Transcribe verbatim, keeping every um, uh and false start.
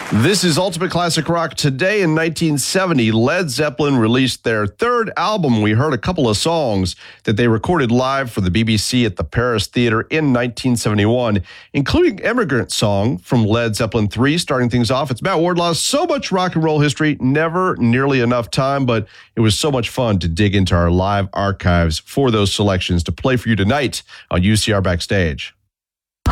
This is Ultimate Classic Rock. Today in nineteen seventy, Led Zeppelin released their third album. We heard a couple of songs that they recorded live for the B B C at the Paris Theatre in nineteen seventy-one, including Immigrant Song from Led Zeppelin three. Starting things off, it's Matt Wardlaw. So much rock and roll history, never nearly enough time, but it was so much fun to dig into our live archives for those selections to play for you tonight on U C R Backstage.